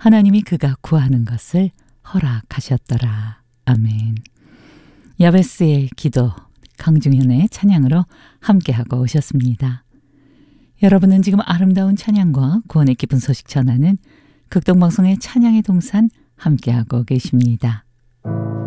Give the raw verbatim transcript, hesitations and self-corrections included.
하나님이 그가 구하는 것을 허락하셨더라. 아멘. 야베스의 기도, 강중현의 찬양으로 함께하고 오셨습니다. 여러분은 지금 아름다운 찬양과 구원의 기쁜 소식 전하는 극동방송의 찬양의 동산 함께하고 계십니다.